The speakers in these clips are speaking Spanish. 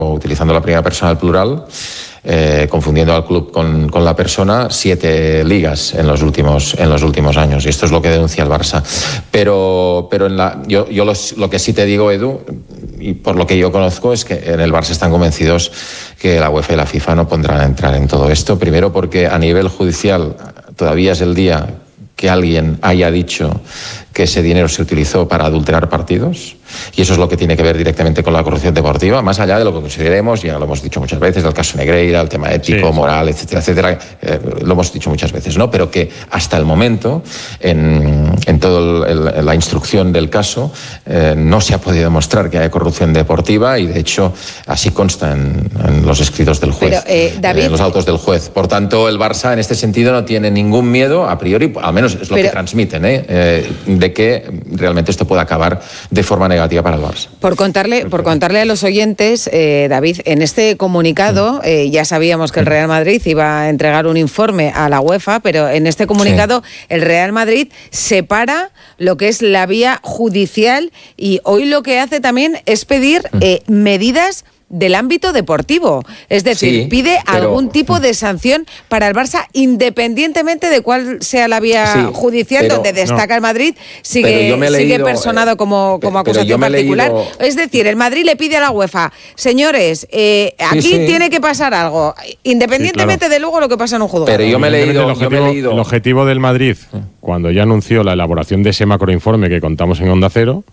utilizando la primera persona al plural, confundiendo al club con la persona, 7 ligas en los últimos años, y esto es lo que denuncia el Barça. Pero lo que sí te digo, Edu, y por lo que yo conozco, es que en el Barça están convencidos que la UEFA y la FIFA no pondrán a entrar en todo esto. Primero porque a nivel judicial todavía es el día que alguien haya dicho que ese dinero se utilizó para adulterar partidos, y eso es lo que tiene que ver directamente con la corrupción deportiva, más allá de lo que consideremos, ya lo hemos dicho muchas veces, del caso Negreira, el tema ético, moral, etcétera, etcétera, lo hemos dicho muchas veces, ¿no? Pero que hasta el momento, en toda la instrucción del caso, no se ha podido demostrar que haya corrupción deportiva, y de hecho así consta en los escritos del juez, David, en los autos del juez. Por tanto, el Barça en este sentido no tiene ningún miedo, a priori, al menos es lo que transmiten, de que realmente esto pueda acabar de forma negativa para el Barça. Por contarle a los oyentes, David, en este comunicado, ya sabíamos que el Real Madrid iba a entregar un informe a la UEFA, pero en este comunicado el Real Madrid separa lo que es la vía judicial, y hoy lo que hace también es pedir medidas del ámbito deportivo, es decir, pide algún tipo de sanción para el Barça, independientemente de cuál sea la vía judicial, donde destaca el Madrid, sigue personado como acusación particular. Es decir, el Madrid le pide a la UEFA, señores, aquí tiene que pasar algo, independientemente de luego lo que pasa en un juzgado. Pero yo me he leído el objetivo del Madrid, cuando ya anunció la elaboración de ese macroinforme que contamos en Onda Cero,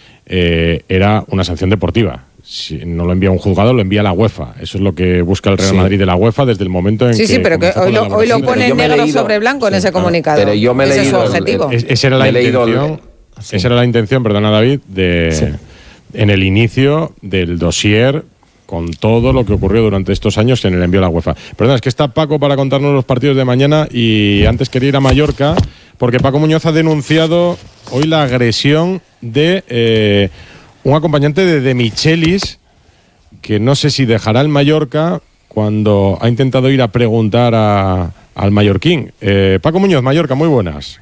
era una sanción deportiva. Si no lo envía a un juzgado, lo envía a la UEFA. Eso es lo que busca el Real Madrid de la UEFA desde el momento en que... Sí, pero que hoy lo pone negro sobre blanco en ese comunicado. Pero yo me he leído... Ese es su objetivo. Esa era la intención, perdona David, en el inicio del dossier, con todo lo que ocurrió durante estos años en el envío a la UEFA. Perdona, es que está Paco para contarnos los partidos de mañana, y antes quería ir a Mallorca, porque Paco Muñoz ha denunciado hoy la agresión de... un acompañante de De Michelis, que no sé si dejará el Mallorca, cuando ha intentado ir a preguntar al mallorquín. Paco Muñoz, Mallorca, muy buenas.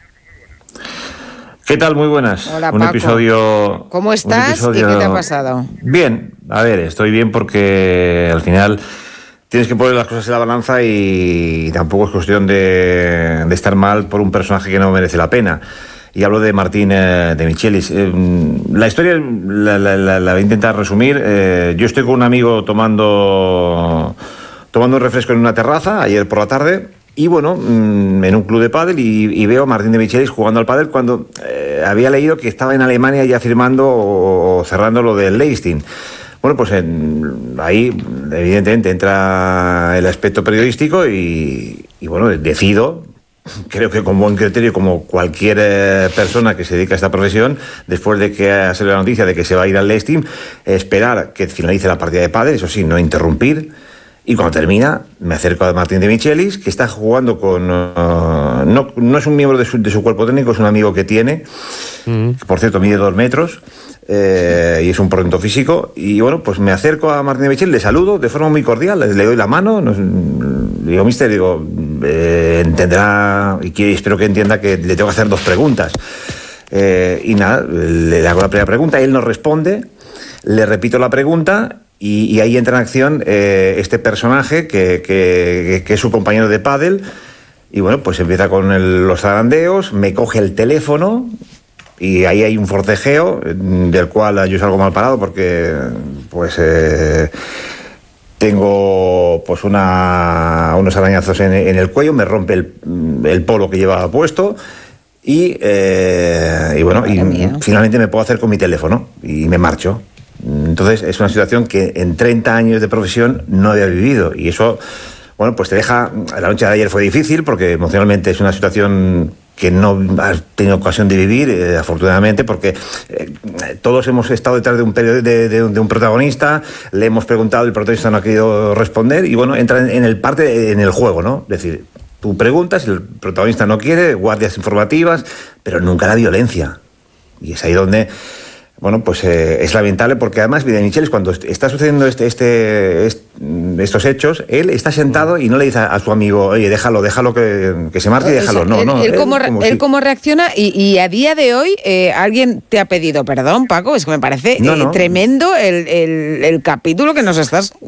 ¿Qué tal? Muy buenas. Hola, Paco. ¿Cómo estás y qué te ha pasado? Bien, a ver, estoy bien porque al final tienes que poner las cosas en la balanza, y tampoco es cuestión de estar mal por un personaje que no merece la pena. Y hablo de Martín De Michelis. La historia la voy a intentar resumir. Yo estoy con un amigo tomando un refresco en una terraza ayer por la tarde, y bueno, en un club de pádel, y veo a Martín De Michelis jugando al pádel cuando había leído que estaba en Alemania ya firmando o cerrando lo del Leipzig. Bueno, pues ahí evidentemente entra el aspecto periodístico, y bueno, decido, creo que con buen criterio, como cualquier persona que se dedica a esta profesión, después de que ha salido la noticia de que se va a ir al Leipzig, esperar que finalice la partida de pádel, eso sí, no interrumpir, y cuando termina me acerco a Martín De Michelis, que está jugando con... no es un miembro de su cuerpo técnico, es un amigo que tiene, que por cierto mide 2 metros, y es un portento físico, y bueno, pues me acerco a Martín De Michelis, le saludo de forma muy cordial, le doy la mano, digo, mister, entenderá, y espero que entienda que le tengo que hacer 2 preguntas. Y nada, le hago la primera pregunta, él no responde, le repito la pregunta, y ahí entra en acción este personaje que es su compañero de pádel, y bueno, pues empieza con los zarandeos, me coge el teléfono, y ahí hay un forcejeo del cual yo salgo mal parado, porque pues tengo pues unos arañazos en el cuello, me rompe el polo que llevaba puesto, y bueno, finalmente me puedo hacer con mi teléfono y me marcho. Entonces es una situación que en 30 años de profesión no había vivido, y eso, bueno, pues te deja... La noche de ayer fue difícil porque emocionalmente es una situación que no has tenido ocasión de vivir, afortunadamente, porque todos hemos estado detrás de un protagonista, le hemos preguntado, el protagonista no ha querido responder, y bueno, entra en el juego, ¿no? Es decir, tú preguntas, el protagonista no quiere, guardias informativas, pero nunca la violencia. Y es ahí donde... Bueno, pues es lamentable, porque además De Michelis, cuando está sucediendo estos hechos, él está sentado y no le dice a su amigo, oye, déjalo que se marche y déjalo. Él cómo reacciona y a día de hoy alguien te ha pedido perdón, Paco. Es que me parece tremendo el capítulo que nos estás